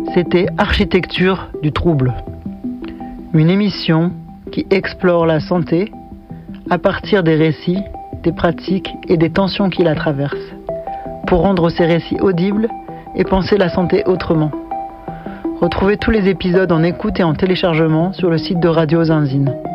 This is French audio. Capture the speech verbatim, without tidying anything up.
C'était Architecture du trouble, une émission qui explore la santé à partir des récits, des pratiques et des tensions qui la traversent, pour rendre ces récits audibles et penser la santé autrement. Retrouvez tous les épisodes en écoute et en téléchargement sur le site de Radio Zinzine.